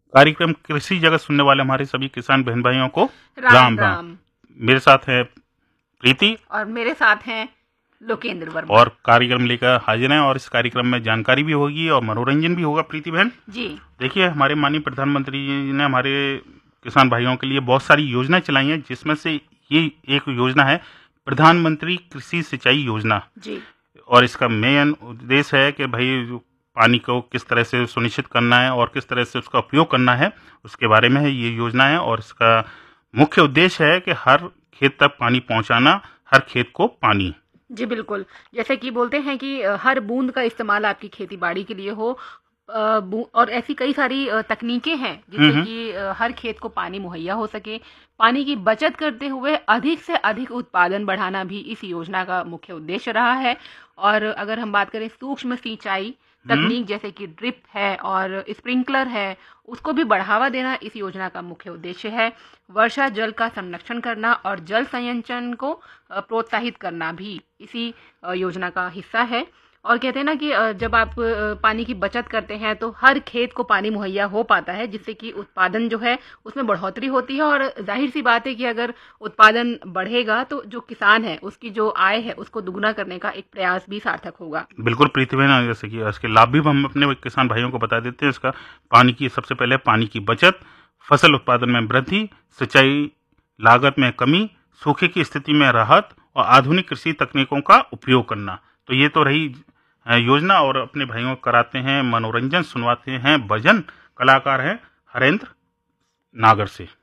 कार्यक्रम कृषि जगत सुनने वाले हमारे सभी किसान बहन भाइयों को राम राम राम। राम। मेरे साथ है प्रीति और मेरे साथ हैं लोकेंद्र वर्मा। और कार्यक्रम लेकर हाजिर हैं और इस कार्यक्रम में जानकारी भी होगी और मनोरंजन भी होगा। प्रीति बहन जी देखिए, हमारे माननीय प्रधानमंत्री जी ने हमारे किसान भाइयों के लिए बहुत सारी योजनाएं चलाई हैं, जिसमें से ये एक योजना है प्रधानमंत्री कृषि सिंचाई योजना। जी और इसका मेन उद्देश्य है कि भाई पानी को किस तरह से सुनिश्चित करना है और किस तरह से उसका उपयोग करना है, उसके बारे में है ये योजना है। और इसका मुख्य उद्देश्य है कि हर खेत तक पानी पहुंचाना, हर खेत को पानी। जी बिल्कुल, जैसे कि बोलते हैं कि हर बूंद का इस्तेमाल आपकी खेती बाड़ी के लिए हो। और ऐसी कई सारी तकनीकें हैं जिससे कि हर खेत को पानी मुहैया हो सके। पानी की बचत करते हुए अधिक से अधिक उत्पादन बढ़ाना भी इस योजना का मुख्य उद्देश्य रहा है। और अगर हम बात करें सूक्ष्म सिंचाई तकनीक जैसे कि ड्रिप है और स्प्रिंकलर है, उसको भी बढ़ावा देना इस योजना का मुख्य उद्देश्य है। वर्षा जल का संरक्षण करना और जल संचयन को प्रोत्साहित करना भी इसी योजना का हिस्सा है। और कहते हैं ना कि जब आप पानी की बचत करते हैं तो हर खेत को पानी मुहैया हो पाता है, जिससे कि उत्पादन जो है उसमें बढ़ोतरी होती है। और जाहिर सी बात है कि अगर उत्पादन बढ़ेगा तो जो किसान है उसकी जो आय है उसको दुगना करने का एक प्रयास भी सार्थक होगा। बिल्कुल प्रीति बहन, जैसे कि इसके लाभ भी हम अपने किसान भाइयों को बता देते हैं। इसका पानी की सबसे पहले पानी की बचत, फसल उत्पादन में वृद्धि, सिंचाई लागत में कमी, सूखे की स्थिति में राहत और आधुनिक कृषि तकनीकों का उपयोग करना। तो ये तो रही योजना। और अपने भाइयों को कराते हैं मनोरंजन, सुनवाते हैं भजन, कलाकार हैं हरेंद्र नागर से।